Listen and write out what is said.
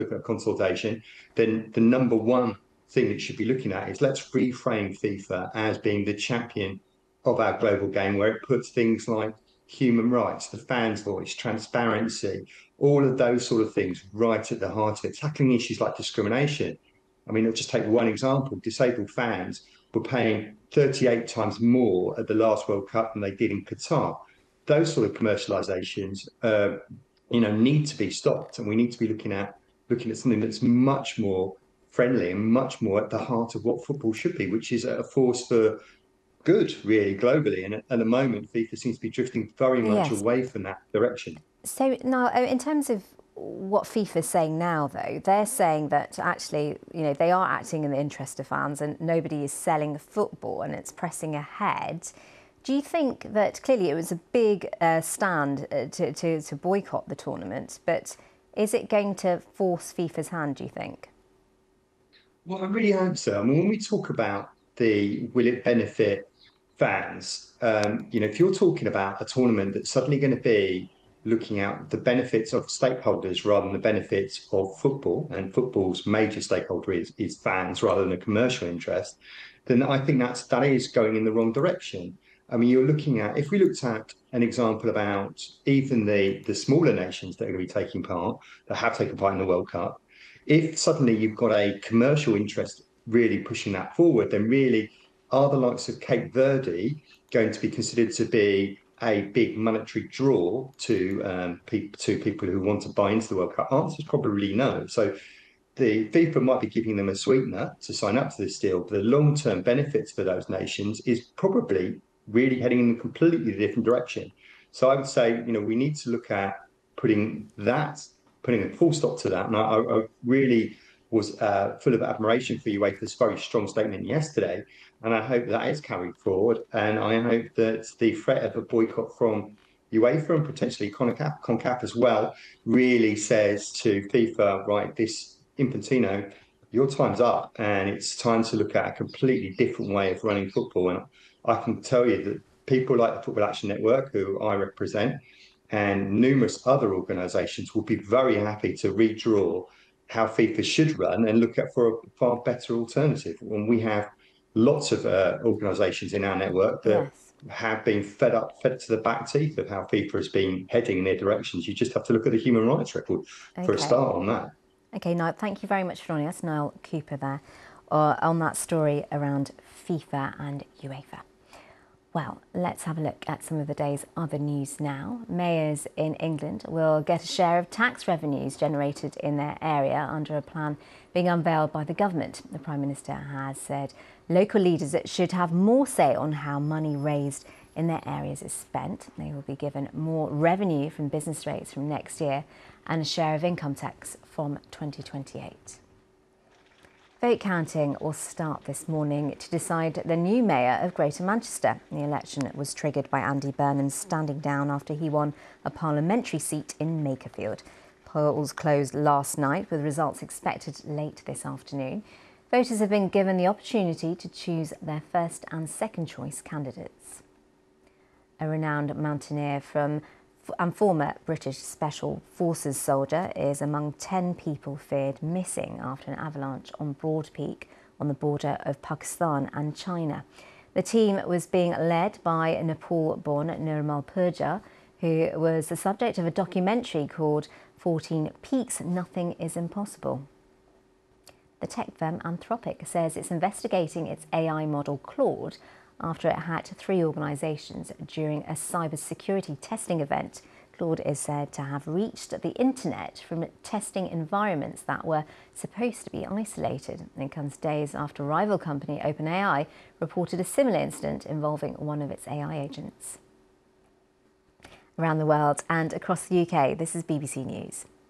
look at consultation, then the number one thing that you should be looking at is let's reframe FIFA as being the champion of our global game, where it puts things like human rights, the fans' voice, transparency, all of those sort of things right at the heart of it, tackling issues like discrimination. I mean, I'll just take one example. Disabled fans were paying 38 times more at the last World Cup than they did in Qatar. Those sort of commercializations, need to be stopped, and we need to be looking at something that's much more friendly and much more at the heart of what football should be, which is a force for good, really, globally. And at the moment, FIFA seems to be drifting very much Yes. away from that direction. So now, in terms of what FIFA's saying now, though, they're saying that actually, they are acting in the interest of fans and nobody is selling football and it's pressing ahead. Do you think that clearly it was a big stand to boycott the tournament, but is it going to force FIFA's hand, do you think? Well, I really hope so. I mean, when we talk about the will it benefit fans, if you're talking about a tournament that's suddenly going to be looking at the benefits of stakeholders rather than the benefits of football, and football's major stakeholder is fans rather than a commercial interest, then I think that is going in the wrong direction. I mean, you're looking at, if we looked at an example about even the smaller nations that are going to be taking part, that have taken part in the World Cup, if suddenly you've got a commercial interest really pushing that forward, then really are the likes of Cape Verde going to be considered to be a big monetary draw to people who want to buy into the World Cup? Answer is probably no. So the FIFA might be giving them a sweetener to sign up to this deal, but the long-term benefits for those nations is probably really heading in a completely different direction. So I would say, we need to look at putting a full stop to that. And I really was full of admiration for UEFA's very strong statement yesterday. And I hope that is carried forward. And I hope that the threat of a boycott from UEFA and potentially CONCACAF as well really says to FIFA, right, this Infantino, your time's up and it's time to look at a completely different way of running football. And I can tell you that people like the Football Action Network, who I represent, and numerous other organisations will be very happy to redraw how FIFA should run and look at for a far better alternative. When we have lots of organisations in our network that Yes. have been fed to the back teeth of how FIFA has been heading in their directions. You just have to look at the human rights record for a Okay. start on that. Okay, Niall, thank you very much for joining us, Niall Cooper there, on that story around FIFA and UEFA. Well, let's have a look at some of the day's other news now. Mayors in England will get a share of tax revenues generated in their area under a plan being unveiled by the government. The Prime Minister has said local leaders should have more say on how money raised in their areas is spent. They will be given more revenue from business rates from next year and a share of income tax from 2028. Vote counting will start this morning to decide the new mayor of Greater Manchester. The election was triggered by Andy Burnham standing down after he won a parliamentary seat in Makerfield. Polls closed last night with results expected late this afternoon. Voters have been given the opportunity to choose their first and second choice candidates. A renowned mountaineer and former British Special Forces soldier is among 10 people feared missing after an avalanche on Broad Peak on the border of Pakistan and China. The team was being led by Nepal-born Nirmal Purja, who was the subject of a documentary called 14 Peaks, Nothing is Impossible. The tech firm Anthropic says it's investigating its AI model Claude after it hacked 3 organisations during a cybersecurity testing event. Claude is said to have reached the internet from testing environments that were supposed to be isolated. It comes days after rival company OpenAI reported a similar incident involving one of its AI agents. Around the world and across the UK, this is BBC News.